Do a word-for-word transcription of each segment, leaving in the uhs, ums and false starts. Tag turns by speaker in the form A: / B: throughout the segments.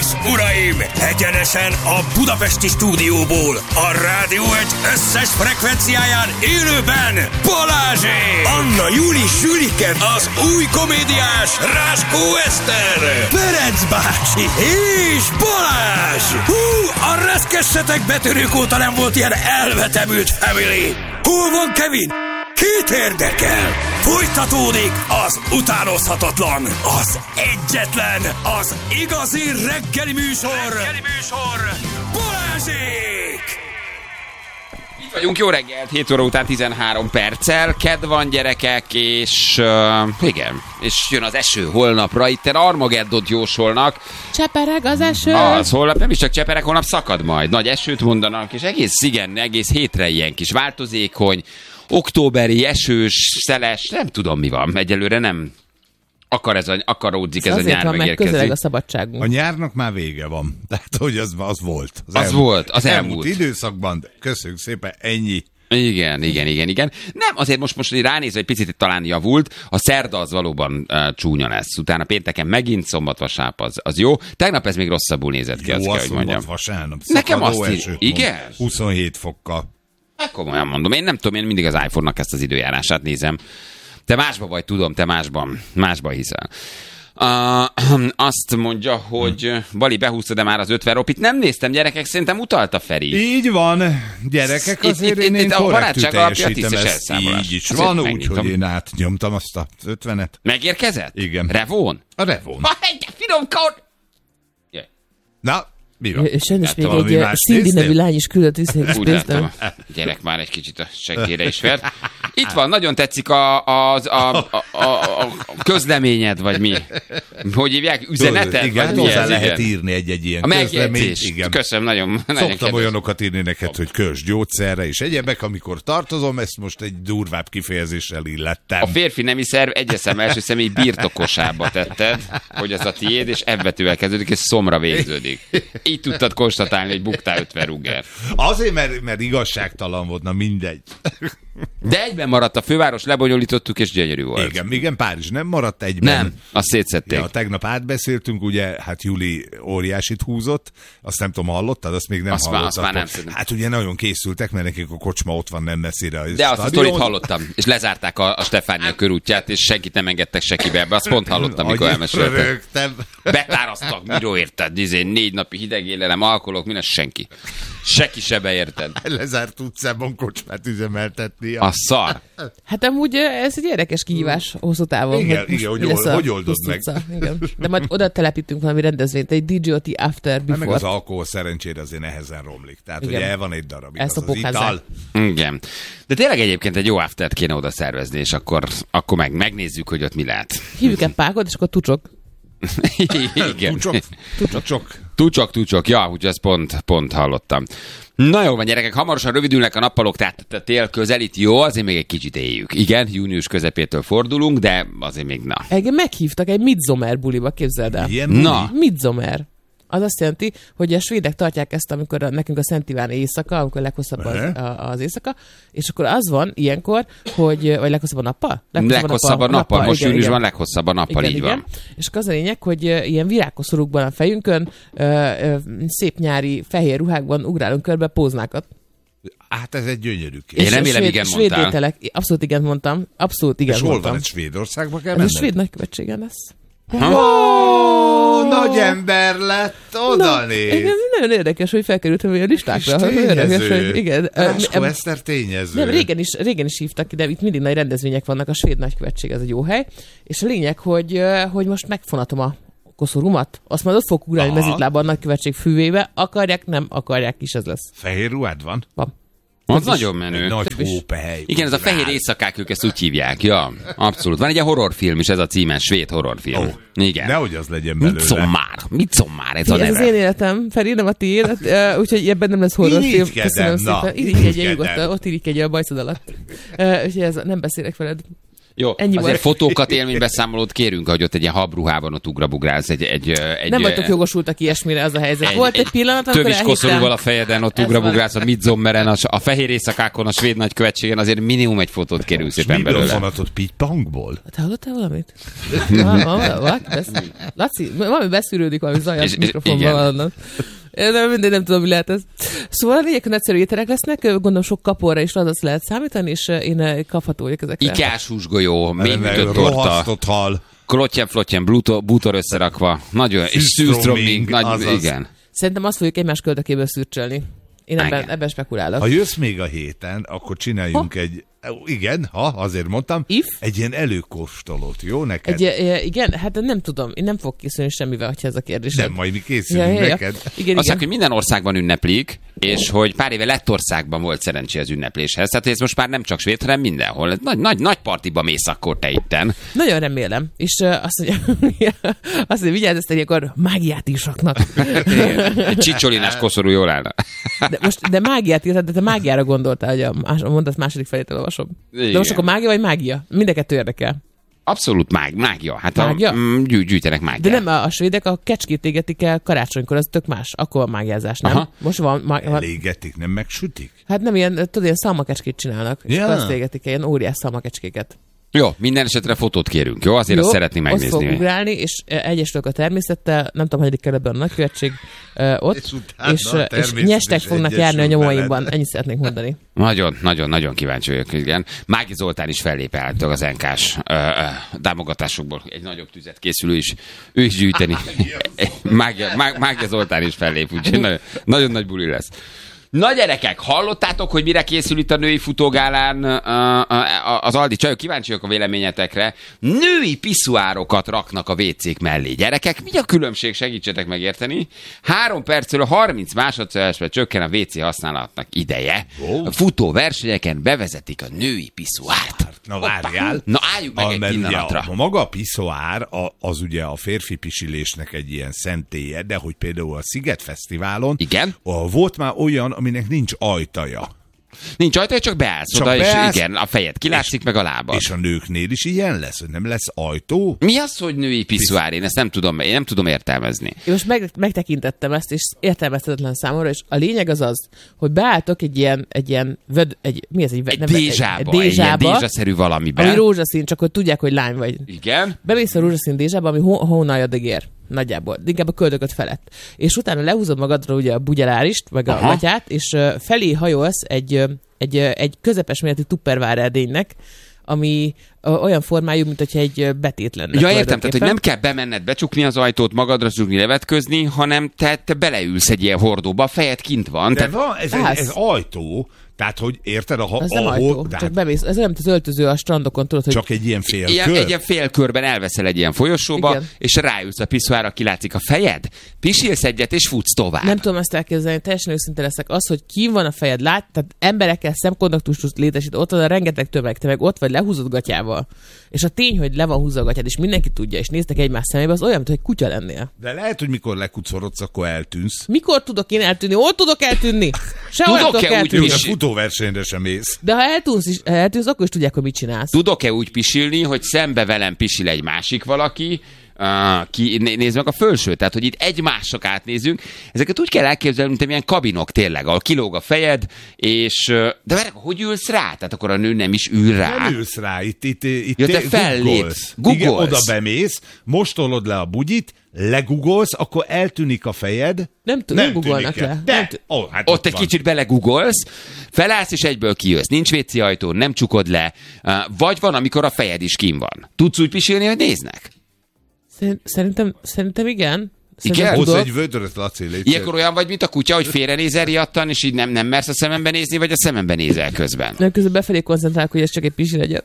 A: és uraim, egyenesen a budapesti stúdióból, a Rádió egy összes frekvenciáján élőben Balázsék! Anna Júli Sülike, az új komédiás Ráskó Eszter, Ferenc bácsi és Balázs! Hú, a reszkessetek betörők óta nem volt ilyen elvetemült family! Hol van Kevin? Kit érdekel? Folytatódik az utánozhatatlan, az egyetlen, az igazi reggeli műsor, reggeli műsor, Balázsék!
B: Itt vagyunk, jó reggelt, hét óra után tizenhárom perccel, kedd van gyerekek, és uh, igen, és jön az eső holnapra, itten Armageddont jósolnak.
C: Csepereg az eső.
B: Az holnap nem is csak csepereg, holnap szakad majd, nagy esőt mondanak, és egész igen, egész hétre ilyen kis változékony, októberi, esős, szeles, nem tudom mi van, egyelőre nem akar ez a, akaródzik ez a nyár
C: van,
B: megérkezni.
C: Közeleg a szabadságunk.
D: A nyárnak már vége van, tehát hogy az, az volt.
B: Az, az elmúlt, volt, az elmúlt.
D: elmúlt időszakban, köszönjük szépen, ennyi.
B: Igen, igen, igen, igen. Nem, azért most, most ránézve egy picit talán javult, a szerda az valóban uh, csúnya lesz. Utána pénteken megint szombat, vasárnap az, az jó. Tegnap ez még rosszabbul nézett ki,
D: jó,
B: azt kell, hogy mondjam.
D: Vasárnap.
B: Nekem azt is, igen?
D: huszonhét fokkal.
B: Hát komolyan mondom, én nem tudom, én mindig az iPhone-nak ezt az időjárását nézem. Te másba vagy, tudom, te másban, másban hiszel. Uh, azt mondja, hogy Bali behúzta, de már az ötven ropit. Nem néztem, gyerekek, szerintem utalta Feri.
D: Így van, gyerekek, azért itt, én, én korrektül teljesítem ezt. Így is van, úgy, hogy én átnyomtam azt az ötvenet.
B: Megérkezett?
D: Igen.
B: Revón?
D: A Revón.
B: Ha, egy finom kód!
D: Na, mi van?
C: Sajnos még egy Cindy nevű lány is küldött vissza.
B: Úgy láttam, gyerek már egy kicsit a seggére is fért. Itt van, nagyon tetszik a, a, a, a, a, a közleményed, vagy mi? Hogy hívják? Üzeneted?
D: Igen,
B: vagy
D: hozzá
B: ez,
D: lehet
B: igen.
D: írni egy-egy ilyen
B: a
D: közleményt. Igen.
B: Köszönöm, nagyon, nagyon
D: Szoktam
B: kedves.
D: olyanokat írni neked, hogy kösd gyógyszerre és egyebek, amikor tartozom, ezt most egy durvább kifejezéssel illettem.
B: A férfi nemi szerv egyes szem első személy birtokosába tetted, hogy az a tiéd, és ebbetűvel kezdődik, és szomra végződik. Így tudtad konstatálni, hogy buktál ötven rugger.
D: Azért, mert, mert igazságtalan volt, na mindegy.
B: De egyben maradt a főváros, lebonyolítottuk, és gyönyörű volt.
D: Igen, igen, Párizs nem maradt egyben.
B: Nem, azt szétszették.
D: Ja, tegnap átbeszéltünk, ugye, hát Júli óriásit húzott, azt nem tudom, hallottad, azt még nem
B: azt
D: hallottad.
B: Azt már nem tudom.
D: Hát ugye nagyon készültek, mert nekik a kocsma ott van nem messzire.
B: De azt a sztorit hallottam, és lezárták a, a Stefánia körútját, és senkit nem engedtek sekibe ebbe. Azt pont hallottam, mikor elmeséltek. Betárasztak, miről érted? Izé, négy napi hidegélelem, alkoholok, minden, senki. Senki se beérted.
D: Lezárt utcában kocsmát üzemeltetni.
B: A szar.
C: Hát amúgy ez egy érdekes kihívás hosszú távon.
D: Igen, hogy, igen, hogy, hogy, hogy oldod meg.
C: Igen. De majd oda telepítünk valami rendezvényt, egy dé dzsé o té After Before.
D: Hát meg az alkohol szerencsére azért nehezen romlik. Tehát igen. Ugye el van egy darabig
C: ezt
D: az, az ital.
B: Igen. De tényleg egyébként egy jó aftert kéne oda szervezni, és akkor, akkor meg megnézzük, hogy ott mi lehet.
C: Hívjuk egy pákot, és akkor tucsok.
B: Igen.
D: Tucsok. Tucsok.
B: Tucsok, tucsok. Ja, úgyhogy ezt pont, pont hallottam. Na jó van, gyerekek, hamarosan rövidülnek a nappalok, tehát a tél közelít, jó, azért még egy kicsit éljük. Igen, június közepétől fordulunk, de azért még na.
C: Engem meghívtak egy Midsommar buliba, képzeld el.
D: Ilyen
B: na.
C: Midsommar. Az azt jelenti, hogy a svédek tartják ezt, amikor a, nekünk a Szent Iván éjszaka, amikor leghosszabb az, a, az éjszaka, és akkor az van ilyenkor, hogy, vagy leghosszabb a nappal?
B: Leghosszabb, leghosszabb a nappal, nappal. Most
C: igen,
B: júniusban
C: igen.
B: leghosszabb a nappal,
C: igen,
B: így
C: igen.
B: van.
C: És akkor az a lényeg, hogy ilyen virágkoszorúkban a fejünkön, ö, ö, szép nyári fehér ruhákban ugrálunk körbe póznákat.
D: Hát ez egy gyönyörű kép.
B: Én remélem,
C: svéd,
B: igen
C: svéd
B: mondtál.
C: ételek, abszolút igen mondtam, abszolút igen
D: és
C: mondtam.
D: hol van, egy Svédországba kell
C: ez
D: menned?
C: a svéd nagykövetségen lesz.
D: Ó, nagy ember lett, oda néz.
C: Ez nagyon érdekes, hogy felkerültem olyan listákra.
D: És tényező.
C: Hogy, igen.
D: Ráskó Eszter tényező.
C: Nem, régen is, régen is hívtak, de itt mindig nagy rendezvények vannak, a svéd nagykövetség, ez egy jó hely. És a lényeg, hogy, hogy most megfonatom a koszorúmat, azt majd ott fog ugrálni mezítlában a nagykövetség füvébe, akarják, nem akarják is, ez lesz.
D: Fehér ruhád van?
C: Van.
B: Az nagyon menő.
D: Nagy hópehely.
B: Igen, ez a fehér éjszakák, ők ezt úgy hívják. Ja, abszolút. Van egy horrorfilm is, ez a címe, svéd horrorfilm.
D: Oh,
B: igen.
D: nehogy az legyen belőle.
B: Midsommar. Midsommar, ez a
C: Ez
B: neve.
C: az én életem, Feri, nem a tiéd, úgyhogy ebben nem lesz horrorfilm.
D: Irigykedem,
C: Köszönöm
D: na,
C: szépen. Irigykedj
D: irigykedem.
C: nyugodtan, ott irigykedj a bajszod alatt. Úgyhogy ez, nem beszélek veled.
B: Jó, ennyi azért volt. Fotókat, élménybeszámolót kérünk, hogy ott egy ilyen habruhában ott ugrabugrálsz. Egy, egy, egy,
C: nem vagytok jogosultak ilyesmire, az a helyzet. Egy, volt egy, egy pillanat, amikor
B: elhittem. Tövis koszorúval a fejeden, ott ugrabugrálsz a Midsommeren, a, a fehér éjszakákon, a svéd nagykövetségen, azért minimum egy fotót kérünk szépen belőle.
D: És miből vonatott Pitypangból?
C: Te hallottál valamit? Laci, valami beszűrődik, valami zaj a mikrofonban annak. Nem, mindegy, nem tudom, mi lehet ez. Szóval a lényeg, hogy nagyszerű ételek lesznek, gondolom sok kaporra is az lehet számítani, és én kapható vagyok ezekre.
B: Ikás húsgolyó, mélyütött torta,
D: rohasztott hal,
B: klottyen-flottyen, bútor összerakva, nagyon, és szűrströmming, nagy, igen.
C: Szerintem azt fogjuk egymás köldökéből szürcsölni. Én ebben, ebben spekulálok.
D: Ha jössz még a héten, akkor csináljunk ha? egy, igen, ha, azért mondtam,
C: If?
D: egy ilyen előkóstolót, jó neked?
C: Egy, igen, hát nem tudom, én nem fog készülni semmivel, hogyha ez a kérdés.
D: Nem, majd mi készülünk ja, ja, neked.
C: Ja. Igen,
B: azt mondják, hogy minden országban ünneplik, és hogy pár éve Lettországban volt szerencsé az ünnepléshez. Tehát ez most már nem csak svéd, hanem mindenhol. Nagy, nagy, nagy partiba mész akkor te itten.
C: Nagyon remélem. És uh, azt mondja, azt mondja, vigyázz, ezt akkor mágiát is raknak.
B: Egy csicsolinás koszorú jól állna.
C: De, most, de mágiát írtad, de te mágiára gondoltál, hogy a, más, a mondat második felét elolvasom. Igen. De most akkor mágia vagy mágia? Mind a kettő érdekel.
B: Abszolút mág, mágia. Hát mágia? A, mm, gyű, gyűjtenek mágiát.
C: De nem, a, a svédek a kecskét égetik el karácsonykor, az tök más. Akkor van mágiázás, nem? Aha. Most van... Ma, van...
D: Elégetik, nem megsütik?
C: Hát nem ilyen, tudod, ilyen szalmakecskét csinálnak. És yeah. azt égetik el, ilyen óriás szalmakecskéket.
B: Jó, minden esetre fotót kérünk, jó? Azért jó, azt szeretnénk megnézni.
C: Ott fog ugrálni, és egyesülök a természettel, nem tudom, hanyadik kerületben a nagykövetség uh, ott, és, és, és nyestek fognak járni a nyomaimban. Ennyit szeretnék mondani. Nagyon,
B: nagyon, nagyon kíváncsi vagyok, igen. Mági Zoltán is fellép állítólag az en ká-s uh, uh, támogatásokból. Egy nagyobb tüzet készül ő is, ő is gyűjteni. Mágia, Mágia Zoltán is fellép, úgyhogy nagyon, nagyon nagy buli lesz. Na gyerekek, hallottátok, hogy mire készül itt a női futógálán az Aldi csajok? Kíváncsi vagyok a véleményetekre. Női piszuárokat raknak a vécék mellé. Gyerekek, mi a különbség? Segítsetek megérteni. Három percről harminc másodpercre csökken a vécé használatnak ideje. Oh. A futóversenyeken bevezetik a női piszuárt.
D: Na várjál.
B: Na álljunk meg a, egy pillanatra.
D: A, a maga a piszoár az ugye a férfi pisilésnek egy ilyen szentélye, de hogy például a Sziget Fesztiválon
B: igen?
D: volt már olyan, aminek nincs ajtaja.
B: Nincs ajtaja, csak beállsz csak oda, beállsz, és igen, a fejed kilátszik, meg a lábad.
D: És a nőknél is ilyen lesz, hogy nem lesz ajtó?
B: Mi az, hogy női piszuár? Én ezt nem tudom, én nem tudom értelmezni.
C: Én most meg, megtekintettem ezt, és értelmezhetetlen számomra, és a lényeg az az, hogy beálltok egy ilyen, egy ilyen, vöd, egy, mi ez? Egy,
B: egy nem, dézsába, egy, egy, egy ilyen dézsaszerű valamiben.
C: Ami rózsaszín, csak hogy tudják, hogy lány vagy.
B: Igen.
C: Bemész a rózsaszín dézsába, ami hónaljad ér. Nagyjából, inkább a köldököt felett. És utána lehúzod magadra ugye a bugyelárist, meg a gatyát, és felé hajolsz egy, egy, egy közepes méretű tupperware edénynek, ami olyan formájú, mint hogyha egy betét lenne.
B: Ja, értem, tehát hogy nem kell bemenned, becsukni az ajtót, magadra csukni, levetközni, hanem te, te beleülsz egy ilyen hordóba, a fejed kint van.
D: De
B: te...
D: van, ez, ez, ez ajtó, tehát, hogy érted, a,
C: ez nem ahol, ajtó, tehát... csak bemész. Ez nem az öltöző a strandokon, tudod, hogy...
D: Csak egy ilyen félkör?
B: Ilyen, egy ilyen félkörben elveszel egy ilyen folyosóba, igen. És ráülsz a piszoárra, kilátszik a fejed, pisilsz egyet, és futsz tovább.
C: Nem tudom ezt elképzelni, teljesen őszinte leszek. Az, hogy kín van a fejed, lát, tehát emberekkel szemkontaktust létesít, ott van a rengeteg tömeg, te meg ott vagy lehúzott gatyával. És a tény, hogy le van húzva a gatyád, és mindenki tudja, és néztek egymás szemébe, az olyan, mint hogy kutya lennél.
D: De lehet, hogy mikor lekucorodsz, akkor eltűnsz.
C: Mikor tudok én eltűnni? Hol tudok eltűnni? Sehol tudok eltűnni.
D: A futóversenyre sem mész.
C: De ha eltűnsz, is, eltűnsz, akkor is tudják, hogy mit csinálsz.
B: Tudok-e úgy pisilni, hogy szembe velem pisil egy másik valaki, Uh, ki, nézd meg a fölsőt, tehát hogy itt egymások átnézünk. Ezeket úgy kell elképzelni, mint ilyen kabinok tényleg, ahol kilóg a fejed, és de várj, hogy ülsz rá? Tehát akkor a nő nem is ül rá.
D: Nem ülsz rá, itt, itt, itt
B: ja, te fellépsz.
D: Igen, oda bemész, most tolod le a bugyit, legugolsz, akkor eltűnik a fejed.
C: Nem, t- nem, nem googolnak le.
D: De,
C: t-
D: oh, hát
B: ott,
D: ott
B: egy van. Kicsit belegugolsz, felállsz és egyből kijössz. Nincs vécé ajtó, nem csukod le. Uh, vagy van, amikor a fejed is kín van. Tudsz úgy pisilni, hogy néznek?
C: Szerintem, szerintem igen.
B: Igen?
D: Hozz egy vödröt, Laci, légy.
B: Ilyenkor olyan vagy, mint a kutya, hogy félrenézel riadtan, és így nem, nem mersz a szemembe nézni, vagy a szemembe nézel közben?
C: Nem, közben befelé koncentrálok, hogy ez csak egy pisi legyen.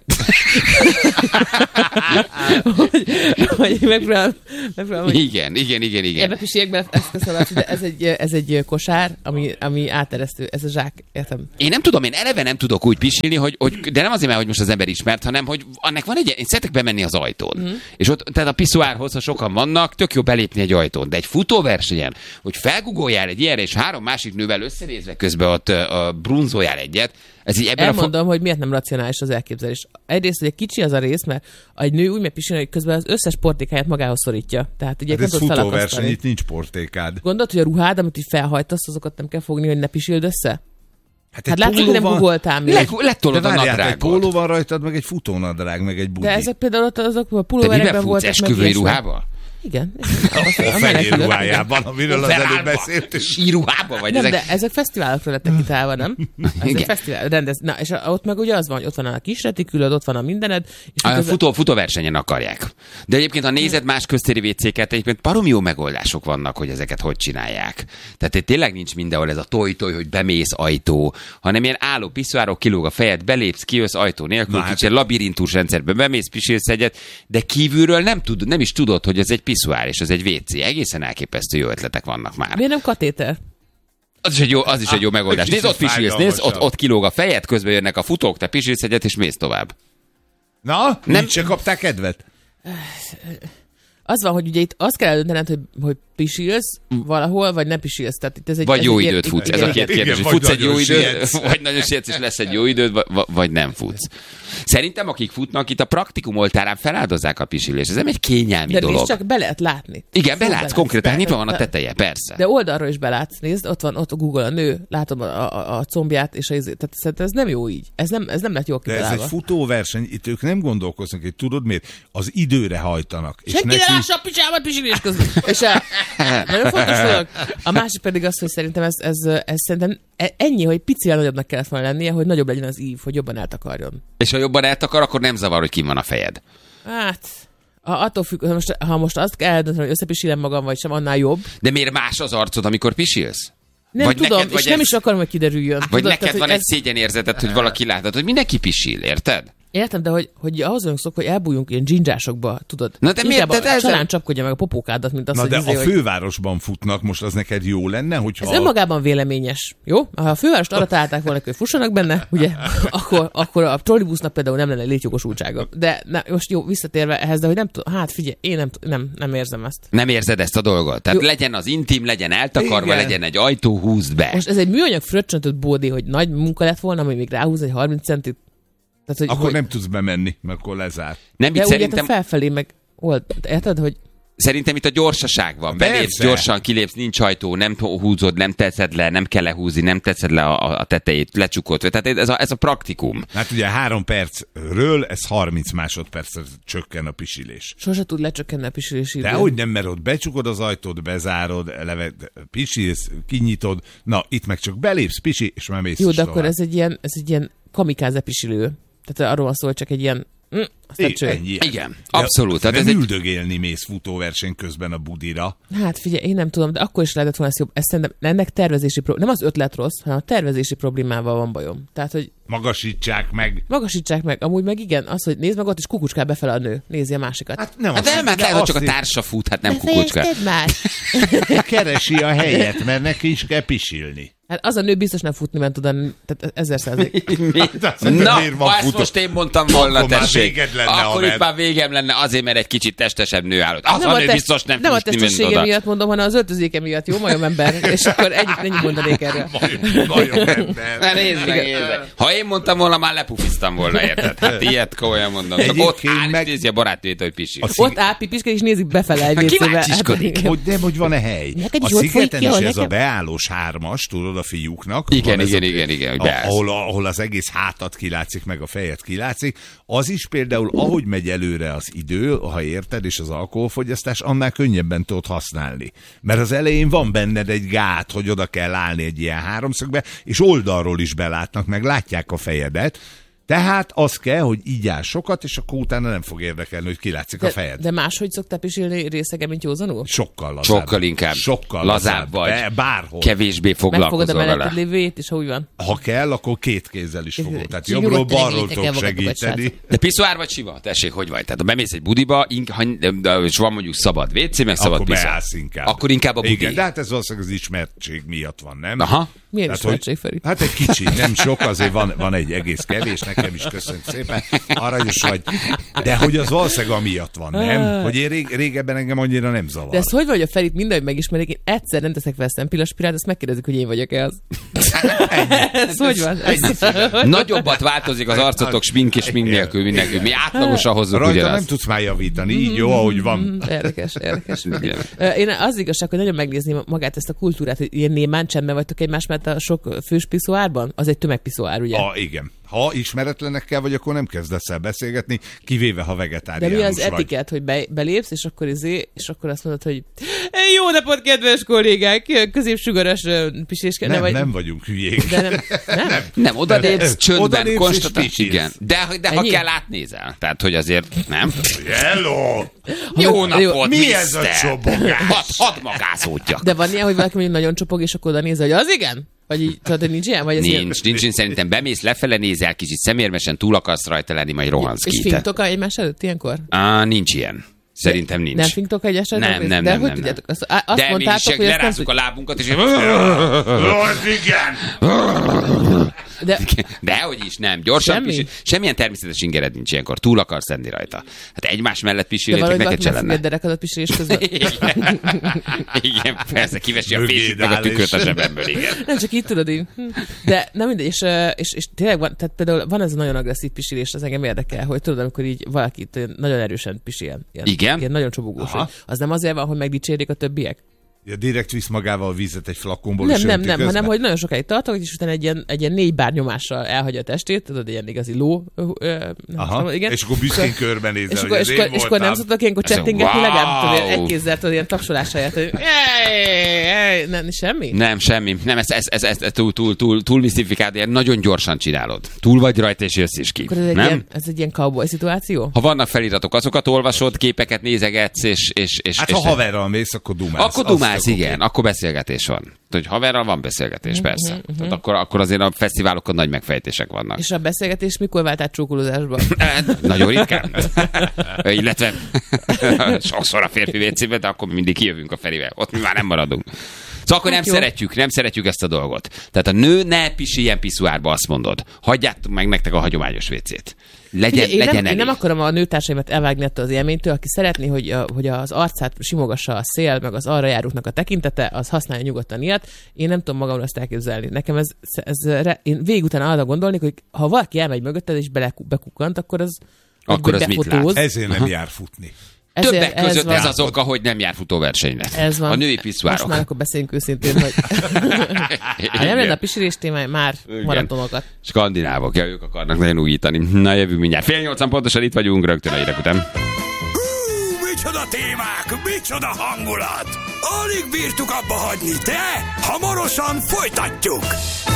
C: hogy, hogy megpróbálom, megpróbálom, hogy...
B: Igen, igen, igen, igen.
C: Ebbe pisiek be, ezt köszönöm, de ez egy, ez egy kosár, ami, ami áteresztő, ez a zsák, értem.
B: Én nem tudom, én eleve nem tudok úgy pisilni, hogy, hogy, de nem azért, mert hogy most az ember ismert, hanem hogy annak van egy, én szeretek bemenni az ajtón. Mm. És ott, tehát a piszoárhoz, ha sokan vannak, tök jó belépni egy ajtón. De egy futóversenyen, hogy felgugoljál egy ilyenre, és három másik nővel összenézve közben ott uh, brunzoljál egyet, Ez így ebben
C: Elmondom,
B: a fo-
C: hogy miért nem racionális az elképzelés. Egyrészt, hogy egy kicsi az a rész, mert egy nő úgy megy pisilni, hogy közben az összes portékáját magához szorítja. Tehát ugye
D: hát ez futóverseny, itt nincs portékád.
C: Gondolod, hogy a ruhád, amit így felhajtasz, azokat nem kell fogni, hogy ne pisild össze?
B: Hát,
C: hát látszik, hogy nem googoltál még.
B: Le, letolod a nadrágot.
D: Egy póló van rajtad, meg egy futónadrág, meg egy budi.
C: De ezek például ott azok a pulóverekben voltak.
B: Te miben futsz, esküvői ruhával?
C: Igen.
D: A fehér ruhájában, amiről az előbb beszéltünk.
B: Síruhában vagy?
C: Nem,
B: ezek...
C: de ezek fesztiválokra lettek kitálva, nem? Ezek fesztivál, rendez... Na, és ott meg ugye az van, hogy ott van a kis retikülöd, ott van a mindened. És
B: a
C: közben...
B: futó, futóversenyen akarják. De egyébként, ha nézed más köztéri vécéket, egyébként baromi jó megoldások vannak, hogy ezeket hogy csinálják. Tehát itt tényleg nincs mindenhol ez a toj-toj, hogy bemész ajtó, hanem ilyen álló piszoárok, kilóg a fejed, belépsz, kijössz ajtó nélkül, hát kicsit labirintus rendszerben bemész, pisilsz egyet, de kívülről nem, tud, nem is tudod, hogy ez egy piszoár, és ez egy vécé. Egészen elképesztő jó ötletek vannak már.
C: Miért nem katéter?
B: Az is egy jó, az is egy jó megoldás. Nézd, ott pisilsz, nézd, ott, ott kilóg a fejed, közben jönnek a futók, te pisilsz egyet, és mész tovább.
D: Na, nem se kapták kedvet?
C: Az van, hogy ugye itt azt kell eldöntened, hogy, hogy pisilsz valahol, vagy nem pisilsz. Tehát itt ez egy,
B: vagy
C: ez
B: jó
C: egy
B: időt
C: ilyen,
B: futsz. Ez a két kérdés, hogy futsz egy jó időt, vagy nagyon sietsz, és lesz egy jó időd, vagy nem futsz. Szerintem, akik futnak, itt a praktikum oltárán feláldozzák a pisilést. Ez nem egy kényelmi
C: de
B: dolog.
C: De csak be lehet látni.
B: Igen, belátsz, belátsz konkrétan, nyitva van a teteje, persze.
C: De oldalról is belátsz, nézd, ott van, ott a Google a nő, látom a, a, a combját, és az, tehát szerintem ez nem jó így. Ez nem, ez nem lett jól kitalálva.
D: De ez egy futóverseny, itt ők nem gondolkoznak, hogy tudod miért? Az időre hajtanak.
C: Senki ne lássa a picsámat pisilés közben. És a, nagyon fontos dolog. A másik pedig az, hogy szerintem ez, ez, ez szerintem ennyi, hogy picivel nagyobbnak kellett volna lennie, hogy nagyobb legyen az ív, hogy jobban eltakarjon.
B: És ha jobban eltakar, akkor nem zavar, hogy kim van a fejed.
C: Hát, ha, attól függ, ha most, ha most azt kell eldönteni, hogy összepisilem magam, vagy sem, annál jobb.
B: De miért más az arcod, amikor pisilsz?
C: Nem
B: vagy
C: tudom,
B: neked,
C: és nem ez... is akarom, hogy kiderüljön.
B: Vagy
C: tudod,
B: neked
C: tehát,
B: van
C: ez...
B: egy szégyenérzeted, hogy valaki látod, hogy mindenki pisil, érted?
C: Értem, de hogy, hogy ahhoz vagyunk szok, hogy elbújjunk ilyen dzsindzsásokba, tudod?
B: Na de miért?
C: De
B: a
C: csalán csapkodja meg a popókádat, mint azt,
D: Na de
C: izé,
D: a fővárosban futnak, most az neked jó lenne, hogyha...
C: Ez önmagában véleményes, jó? Ha a fővárost arra találták volna, hogy fussanak benne, ugye, akkor, akkor a trollibusznak például nem lenne létjogosultsága. De na, most jó, visszatérve ehhez, de hogy nem tudom, hát figyelj, én nem, nem, nem érzem ezt.
B: Nem érzed ezt a dolgot? Tehát jó. Legyen az intim, legyen eltakarva, igen. Legyen egy ajtó, húzd be.
C: Most ez egy műanyag fröccsöntött bódé, hogy nagy munka lett volna, hogy még ráhúz egy harminc centit. Tehát, hogy,
D: akkor
C: hogy...
D: nem tudsz bemenni, mert akkor lezár.
B: Nem,
C: de úgy
B: szerintem...
C: felfelé meg old, érted, hogy...
B: Szerintem itt a gyorsaság van. Belépsz, gyorsan kilépsz, nincs ajtó, nem húzod, nem tetszed le, nem kell lehúzni, nem tetszed le a, a tetejét, lecsukod. Tehát ez a, ez a praktikum.
D: Hát ugye három percről ez harminc másodpercre csökken a pisilés.
C: Sose tud lecsökkenni a pisilés idő.
D: De hogy nem, mert ott becsukod az ajtót, bezárod, eleve pisilsz, kinyitod, na itt meg csak belépsz, pisi, és már mész.
C: Jó, de akkor ez egy ilyen, ez egy ilyen kamikáze pisilő. Tehát arról van szó, hogy csak egy ilyen... Mm,
D: é, ennyi.
B: Igen, abszolút.
D: Tehát nem ez üldögélni egy... mész futóverseny közben a budira.
C: Hát figyelj, én nem tudom, de akkor is lehetett volna ezt jobb. Ez szerintem ennek tervezési probléma. Nem az ötlet rossz, hanem a tervezési problémával van bajom. Tehát, hogy
D: magasítsák meg.
C: Magasítsák meg. Amúgy meg igen, az, hogy nézd meg ott, és kukucskál befele a nő. Nézi a másikat.
B: Hát nem, hát nem, hát lehet, hogy csak a társa fut, hát nem kukucskál.
D: Keresi a helyet, mert neki is kell pisilni.
C: Hát az a nő biztos nem futni ment oda, tehát ezer százalék.
B: Na, ha ezt most én mondtam volna,
D: akkor
B: tessék,
D: lenne,
B: akkor itt már végem lenne azért, mert egy kicsit testesebb nő állott. Az
C: nem
B: a
C: a
B: nő
C: test,
B: biztos nem,
C: nem
B: futni ment oda.
C: Nem a testessége miatt mondom, hanem az öltözéke miatt, jó majom ember, és akkor ennyit, ennyit mondanék erről.
D: Majom ember.
B: Na nézd meg, nézd meg. Ha én mondtam volna, már lepufiztam volna, érted? Hát ilyet komolyan mondom. Ott áll, meg... nézi a barátnőjét, hogy pisil.
C: Ott áll, pipisked, és nézik befele egy vécébe.
D: Hogy nem, hogy van-e hely. A szigeten is ez a beállós hármas, tudod, a fiúknak.
B: Igen, igen, igen, igen, hogy
D: ahol, ahol az egész hátat kilátszik, meg a fejet kilátszik, az is például, ahogy megy előre az idő, ha érted, és az alkoholfogyasztás, annál könnyebben tudod használni. Mert az elején van benned egy gát, hogy oda kell állni egy ilyen háromszögbe, és oldalról is belátnak, meg látják a fejedet. Tehát az kell, hogy így áll sokat, és akkor utána nem fog érdekelni, hogy kilátszik
C: de,
D: a fejed.
C: De máshogy szoktál pisilni részegen, mint józanul?
D: Sokkal lazább.
B: Sokkal inkább.
D: Sokkal
B: lazább vagy.
D: De bárhol.
B: Kevésbé foglalkozol vele.
C: Megfogod a lévét, és ha úgy van.
D: Ha kell, akkor két kézzel is fogom. Tehát jobbról balról tudok segíteni.
B: De piszoár vagy sima? Tessék, hogy vagy? Tehát ha bemész egy budiba, és van mondjuk szabad vécé, meg szabad piszoár.
D: Inkább.
B: Akkor inkább a budi.
D: Igen, de hát ez valószínűleg az ismertség miatt van, nem?
B: Aha.
C: Milyen ismertség, Feri?
D: Hát egy kicsi, nem sok, azért van, van egy egész kevés nekem. Engem is köszönjük szépen. Aranyos vagy. De hogy az valószínűleg amiatt van, nem? Hogy én rég, régebben engem annyira nem zavar.
C: De ez hogy vagy a Ferit mindegy megismerik, én egyszer nem teszek fel szempillaspirát, azt megkérdezik, hogy én vagyok-e az. Ez hogy van? Ez...
B: Nagyobbat változik az arcotok smink és smink nélkül mindenki. Mi átlagosan hozzuk
D: rajta
B: ugyanazt.
D: nem tudsz már javítani, így jó, ahogy van.
C: Érdekes, érdekes. Én az igazság, hogy nagyon megnézném magát ezt a kultúrát, hogy ilyen némán csendben vagytok egymás mellett a sok fős piszoárban? Az egy tömegpiszoár, ugye?
D: Ah, igen. Ha ismeretlenekkel vagy, akkor nem kezdesz el beszélgetni, kivéve ha vegetáriánus
C: vagy. De mi az etikett, hogy be, belépsz, és akkor izé, és akkor azt mondod, hogy jó napot, kedves kollégák, középsugaras piséskel.
D: Nem,
C: vagy...
D: nem vagyunk hülyék.
C: De nem, nem.
B: nem, nem oda lépsz, csöndben, konstatálsz. Igen. De, de ha
C: Ennyi?
B: kell, átnézel. Tehát, hogy azért, nem?
D: Hello!
B: Jó napot,
D: mi
B: mister.
D: ez a csobogás?
B: Hadd had magászódjak.
C: De van ilyen, hogy valaki mondjuk nagyon csopog, és akkor oda néz, hogy az igen? Vagy így, tudod, hogy nincs ilyen? Vagy
B: nincs,
C: ilyen...
B: nincs, nincs, szerintem bemész, lefele nézel, kicsit szemérmesen túl akarsz rajta lenni, majd rohansz
C: És
B: ki.
C: finktok egymás előtt ilyenkor?
B: Á, nincs ilyen. Szerintem nincs.
C: Nem finktok egyes előtt?
B: Nem, nem,
C: De
B: nem,
C: hogy
B: nem,
C: tudjátok? Azt,
B: nem.
C: azt
B: De
C: mondtátok,
B: mi
C: hogy
B: is lerázzuk
C: nem
B: a lábunkat, és...
D: Az igen!
C: De...
B: Dehogy is, nem. Gyorsan
C: Semmi?
B: pisil. Semmilyen természetes ingered nincs ilyenkor. Túl akarsz lenni rajta. Hát egymás mellett
C: De
B: pisilni, hogy
C: valahogy
B: neked
C: valaki
B: se
C: megfogja
B: lenne.
C: derekadat pisilés közben.
B: Igen. Igen, persze, kivesi a
D: Mögéd
B: fésűt meg a
D: áll,
B: tükröt a
D: és-
B: zsebemből, igen.
C: Nem csak így tudod így. Hm. De nem mindegy, és, és, és tényleg van, tehát például van ez a nagyon agresszív pisilés, az engem érdekel, hogy tudod, amikor így valakit nagyon erősen pisil. Ilyen,
B: Igen?
C: Ilyen nagyon csobogós.
D: Aha.
C: Hogy az nem azért van, hogy megdicsérik a többiek?
D: Ja, direkt visz magával a vízet egy flakonból,
C: Nem,
D: és
C: nem,
D: önti
C: nem,
D: közben.
C: hanem hogy nagyon sokáig tartok, és utána egy ilyen, egy ilyen négy bár nyomással elhagyja a testét, tudod, ilyen igazi ló. Ö, ö, nem
D: Aha,
C: tudom, igen.
D: és akkor büszkén körbenézel,
C: És
D: hogy
C: akkor,
D: ez
C: és,
D: én
C: akkor, és akkor nem
D: voltam.
C: szoktak ilyenkor
B: Ez a
C: csettingetni,
B: wow!
C: legalább tudod, ilyen egy kézzel tudod, ilyen tapsolás helyett, hogy ej, ej, nem, semmi?
B: Nem, semmi. Nem, ez, ez, ez, ez, ez túl, túl, túl, túl misztifikált, ilyen nagyon gyorsan csinálod. Túl vagy rajta, és jössz is ki.
C: Akkor ez egy,
B: Nem?
C: ilyen, ez egy ilyen cowboy szituáció?
B: Ha vannak feliratok, azokat olvasod, képeket nézegetsz, és... és, és
D: Hát
B: és
D: ha haverral mész, akkor dumálsz.
B: Akkor
D: Az
B: dumálsz,
D: tök
B: igen,
D: oké.
B: akkor beszélgetés van. Hogy haverral van beszélgetés, persze. Tehát akkor, akkor azért a fesztiválokon nagy megfejtések vannak.
C: És a beszélgetés mikor vált át csókolózásba?
B: Nagyon ritkán. Illetve sokszor a férfi vécében, de akkor mindig kijövünk a Ferivel. Ott mi már nem maradunk. Szóval akkor nem
C: jó.
B: szeretjük, nem szeretjük ezt a dolgot. Tehát a nő ne pisiljen piszuárba, azt mondod. Hagyjátok meg nektek a hagyományos vécét. Legyen,
C: Ugye, én,
B: legyen
C: nem, én
B: elég.
C: nem akarom a nőtársaimat elvágni ettől az élménytől, aki szeretné, hogy, a, hogy az arcát simogassa a szél, meg az arra járóknak a tekintete, az használja nyugodtan ilyet. Én nem tudom magamra ezt elképzelni. Nekem ez, ez én végig után arra gondolni, hogy ha valaki elmegy mögötted és bele, bekukkant, akkor az
B: Akkor
C: vagy
B: az mit
C: befotóz.
B: lát?
D: Ezért nem jár futni.
C: Ezért
B: Többek között
C: van.
B: ez az oka, hogy nem jár futóversenyre.
C: Ez van.
B: A női
C: Most
B: piszuárok.
C: már akkor beszéljünk őszintén, hogy ha nem lenne a pisilés témája, már
B: Igen.
C: maratonokat.
B: Skandinávok, ja, ők akarnak nagyon újítani. Na, jövő mindjárt. Fél nyolcan pontosan itt vagyunk, rögtön a hírek után.
A: Hú, micsoda témák, micsoda hangulat! Alig bírtuk abba hagyni, de hamarosan folytatjuk!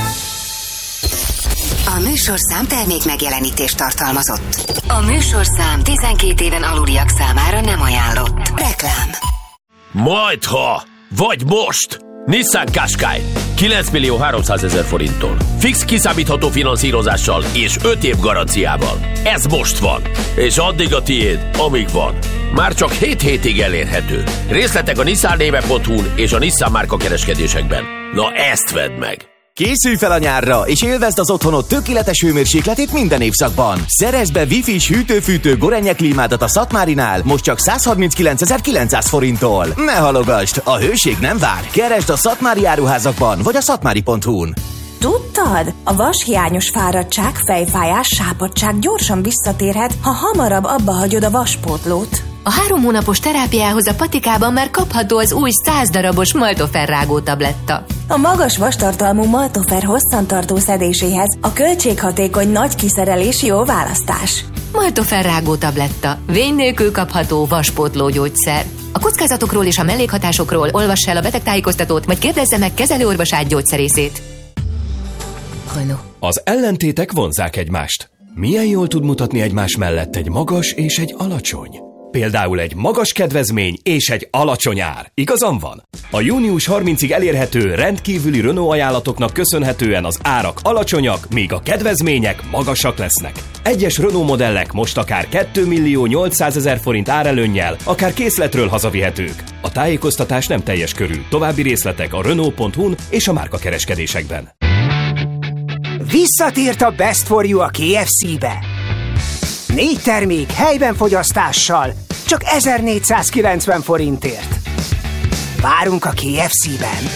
E: A műsorszám termék megjelenítést tartalmazott. A műsorszám tizenkét éven aluliak számára nem ajánlott. Reklám.
F: Majdha, vagy most! Nissan Qashqai kilenc millió háromszázezer forinttól. Fix kiszámítható finanszírozással és öt év garanciával. Ez most van, és addig a tiéd, amíg van. Már csak hét hétig elérhető. Részletek a nissan néve pont hu-n és a Nissan márka kereskedésekben. Na ezt vedd meg!
G: Készülj fel a nyárra, és élvezd az otthonod tökéletes hőmérsékletét minden évszakban. Szerezd be Wi-Fi-s hűtő-fűtő Gorenje klímádat a Szatmárinál, most csak százharminckilencezer-kilencszáz forinttól. Ne halogasd, a hőség nem vár. Keresd a Szatmári áruházakban, vagy a szatmári pont hu-n.
H: Tudtad? A vashiányos fáradtság, fejfájás, sápadtság gyorsan visszatérhet, ha hamarabb abba hagyod a vaspótlót.
E: A három hónapos terápiához a patikában már kapható az új száz darabos Maltofer rágó tabletta.
H: A magas vastartalmú Maltofer hosszantartó szedéséhez a költséghatékony nagy kiszerelés jó választás.
E: Maltofer rágó tabletta. Vény nélkül kapható vaspótló gyógyszer. A kockázatokról és a mellékhatásokról olvass el a betegtájékoztatót, vagy kérdezze meg kezelőorvosát gyógyszerészét. Renault.
I: Az ellentétek vonzzák egymást. Milyen jól tud mutatni egymás mellett egy magas és egy alacsony? Például egy magas kedvezmény és egy alacsony ár. Igazam van? A június harmincadikáig elérhető rendkívüli Renault ajánlatoknak köszönhetően az árak alacsonyak, míg a kedvezmények magasak lesznek. Egyes Renault modellek most akár két millió nyolcszázezer forint árelőnnyel, akár készletről hazavihetők. A tájékoztatás nem teljes körű. További részletek a Renault pont hu-n és a márkakereskedésekben.
J: Visszatért a Best for You a ká ef cé-be. Négy termék helyben fogyasztással, csak ezernégyszázkilencven forintért. Várunk a ká ef cé-ben.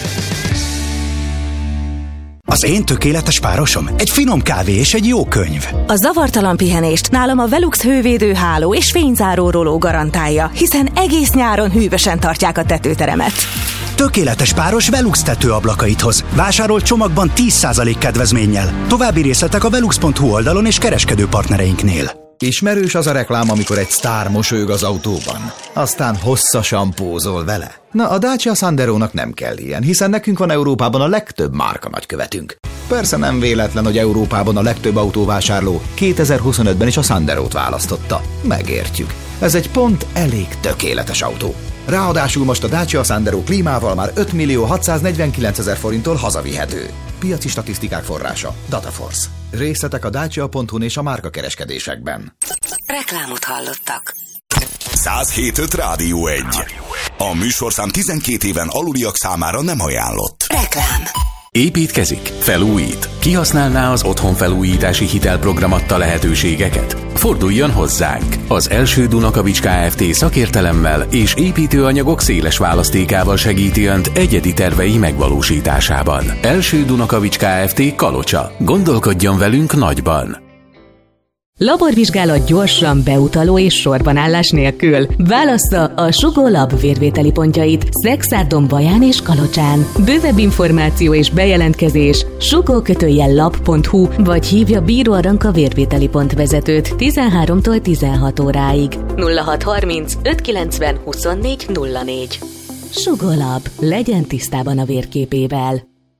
K: Az én tökéletes párosom egy finom kávé és egy jó könyv.
H: A zavartalan pihenést nálam a Velux hővédő háló és fényzáró roló garantálja, hiszen egész nyáron hűvösen tartják a tetőteremet.
K: Tökéletes páros Velux tetőablakait hoz. Vásárolt csomagban tíz százalék kedvezménnyel. További részletek a velux pont hu oldalon és kereskedő partnereinknél.
L: Ismerős az a reklám, amikor egy sztár mosolyog az autóban, aztán hosszasan pózol vele. Na, a Dacia Sanderónak nem kell ilyen, hiszen nekünk van Európában a legtöbb márka nagykövetünk. Persze nem véletlen, hogy Európában a legtöbb autóvásárló kétezer-huszonötben is a Sanderót választotta. Megértjük. Ez egy pont elég tökéletes autó. Ráadásul most a Dacia Sandero klímával már öt millió hatszáznegyvenkilencezer forinttól hazavihető. Piaci statisztikák forrása Dataforce. Részletek a dacia pont hu-n és a márkakereskedésekben.
H: Reklámot hallottak.
A: száz hét öt Rádió egy. A műsorszám tizenkét éven aluliak számára nem ajánlott.
H: Reklám.
I: Építkezik? Felújít? Kihasználná az otthonfelújítási hitelprogram adta lehetőségeket? Forduljon hozzánk! Az Első Dunakavics Kft. Szakértelemmel és építőanyagok széles választékával segíti Önt egyedi tervei megvalósításában. Első Dunakavics Kft. Kalocsa. Gondolkodjon velünk nagyban!
M: Laborvizsgálat gyorsan, beutaló és sorbanállás nélkül. Válassza a Sugó Lab vérvételi pontjait Szexárdon, Baján és Kalocsán. Bővebb információ és bejelentkezés sugó lab pont hu vagy hívja Bíró Aranka vérvételi pont vezetőt tizenháromtól tizenhat óráig. nulla hat harminc ötszázkilencven huszonnégy nulla négy. Sugó Lab. Legyen tisztában a vérképével.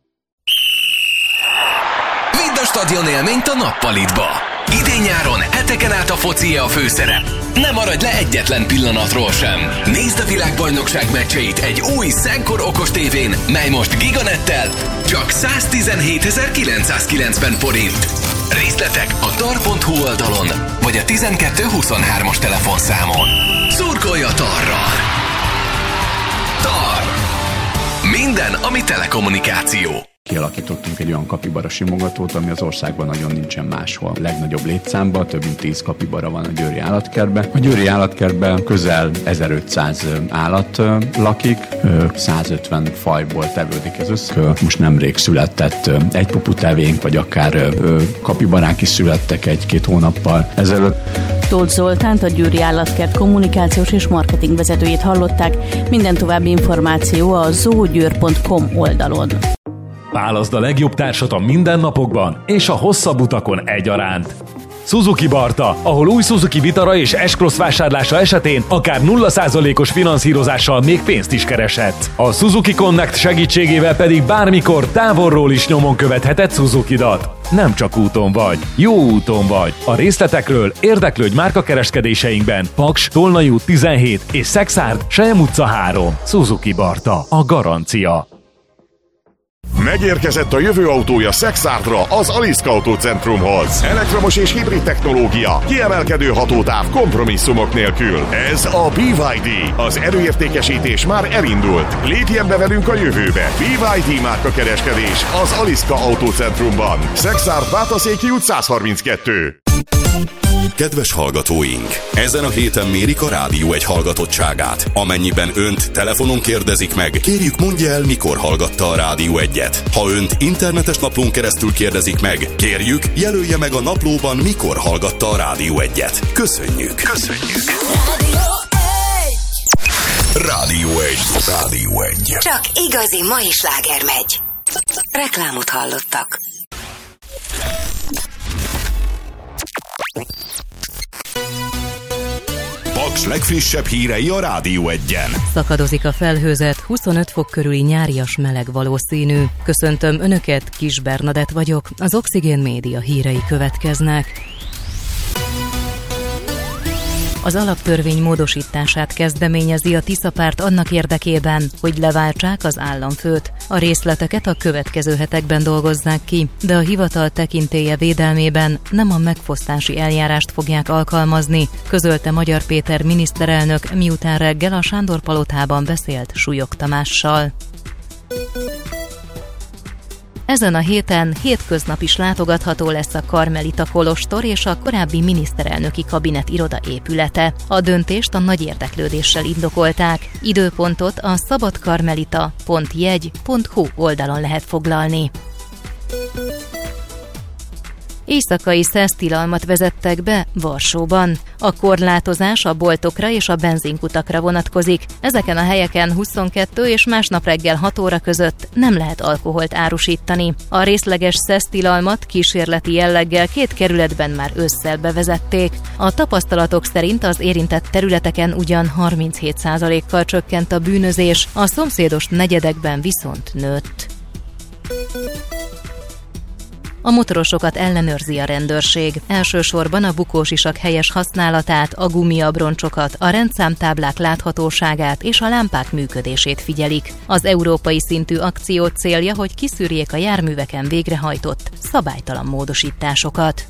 N: Vidd a stadion élményt a nappalitba. Idén-nyáron heteken át a focie a főszerep. Ne maradj le egyetlen pillanatról sem. Nézd a világbajnokság meccseit egy új Szenkor okos tévén, mely most Giganettel csak száztizenhétezer-kilencszázkilencven forint. Részletek a tar pont hu oldalon, vagy a tizenkettő huszonhármas telefonszámon. Szurkolj a Tarral! Tar! Minden, ami telekommunikáció.
O: Kialakítottunk egy olyan kapibara simogatót, ami az országban nagyon nincsen máshol. A legnagyobb létszámban, több mint tíz kapibara van a Győri állatkertben. A Győri állatkertben közel ezerötszáz állat lakik, százötven fajból tevődik ez össze. Most nemrég született egy puputevénk, vagy akár kapibarák is születtek egy-két hónappal ezelőtt.
P: Tóth Zoltánt, a Győri Állatkert kommunikációs és marketing vezetőjét hallották. Minden további információ a zoogyőr pont com oldalon.
Q: Válaszd a legjobb társat a mindennapokban és a hosszabb utakon egyaránt. Suzuki Barta, ahol új Suzuki Vitara és S-Cross vásárlása esetén akár nulla százalékos finanszírozással még pénzt is kereshetsz. A Suzuki Connect segítségével pedig bármikor távolról is nyomon követheted Suzukidat. Nem csak úton vagy, jó úton vagy. A részletekről érdeklődj márkakereskedéseinkben. Paks, Tolnai út tizenhét és Szexárd, Seljem utca három. Suzuki Barta, a garancia.
R: Megérkezett a jövő autója Szexárdra, az Aliszka Autócentrumhoz. Elektromos és hibrid technológia, kiemelkedő hatótáv kompromisszumok nélkül. Ez a bé vé dé. Az erőértékesítés már elindult. Lépjen be velünk a jövőbe. bé vé dé márkakereskedés az Aliszka Autócentrumban. Szexárd, Bátaszéki út száz harminckettő.
A: Kedves hallgatóink! Ezen a héten mérik a Rádió egy hallgatottságát. Amennyiben önt telefonon kérdezik meg, kérjük mondja el, mikor hallgatta a Rádió egyet. Ha önt internetes naplón keresztül kérdezik meg, kérjük jelölje meg a naplóban, mikor hallgatta a Rádió egyet. Köszönjük! Köszönjük! Rádió egy. Rádió egy.
H: Csak igazi mai sláger megy. Reklámot hallottak.
A: Paks legfrissebb hírei a Rádió egyen.
S: Szakadozik a felhőzet, huszonöt fok körüli nyárias meleg valószínű. Köszöntöm Önöket, Kis Bernadett vagyok, az Oxigén Média hírei következnek. Az alaptörvény módosítását kezdeményezi a Tisza-párt annak érdekében, hogy leváltsák az államfőt. A részleteket a következő hetekben dolgozzák ki, de a hivatal tekintélye védelmében nem a megfosztási eljárást fogják alkalmazni, közölte Magyar Péter miniszterelnök, miután reggel a Sándor-palotában beszélt Súlyog Tamással. Ezen a héten hétköznap is látogatható lesz a Karmelita kolostor és a korábbi miniszterelnöki kabinet iroda épülete. A döntést a nagy érdeklődéssel indokolták. Időpontot a szabadkarmelita pont jegy pont hu oldalon lehet foglalni. Éjszakai szesztilalmat vezettek be Varsóban. A korlátozás a boltokra és a benzinkutakra vonatkozik. Ezeken a helyeken huszonkettő és másnap reggel hat óra között nem lehet alkoholt árusítani. A részleges szesztilalmat kísérleti jelleggel két kerületben már ősszel bevezették. A tapasztalatok szerint az érintett területeken ugyan harminchét százalékkal csökkent a bűnözés, a szomszédos negyedekben viszont nőtt. A motorosokat ellenőrzi a rendőrség. Elsősorban a bukósisak helyes használatát, a gumiabroncsokat, a rendszámtáblák láthatóságát és a lámpák működését figyelik. Az európai szintű akció célja, hogy kiszűrjék a járműveken végrehajtott szabálytalan módosításokat.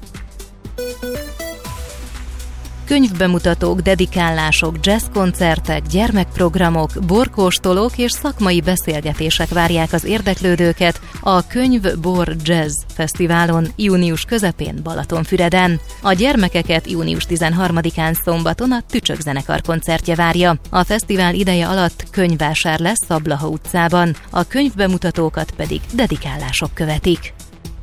S: Könyvbemutatók, dedikálások, jazzkoncertek, gyermekprogramok, borkóstolók és szakmai beszélgetések várják az érdeklődőket a Könyv Bor Jazz Fesztiválon június közepén Balatonfüreden. A gyermekeket június tizenharmadikán szombaton a Tücsök zenekar koncertje várja. A fesztivál ideje alatt könyvvásár lesz a Blaha utcában, a könyvbemutatókat pedig dedikálások követik.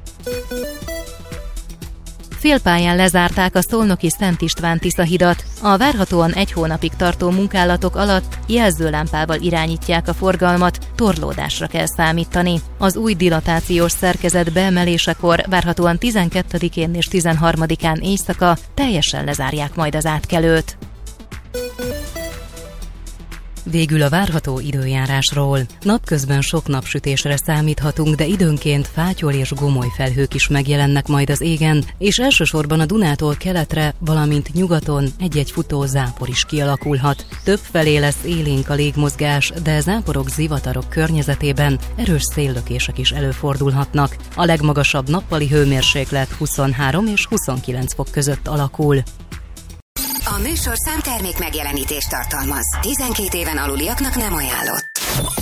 S: Félpályán lezárták a szolnoki Szent István Tisza-hidat. A várhatóan egy hónapig tartó munkálatok alatt jelzőlámpával irányítják a forgalmat, torlódásra kell számítani. Az új dilatációs szerkezet beemelésekor várhatóan tizenkettedikén és tizenharmadikán éjszaka teljesen lezárják majd az átkelőt. Végül a várható időjárásról. Napközben sok napsütésre számíthatunk, de időnként fátyol és gomoly felhők is megjelennek majd az égen, és elsősorban a Dunától keletre, valamint nyugaton egy-egy futó zápor is kialakulhat. Többfelé lesz élénk a légmozgás, de záporok, zivatarok környezetében erős széllökések is előfordulhatnak. A legmagasabb nappali hőmérséklet huszonhárom és huszonkilenc fok között alakul.
T: A műsorszám termék megjelenítést tartalmaz. tizenkét éven aluliaknak nem ajánlott.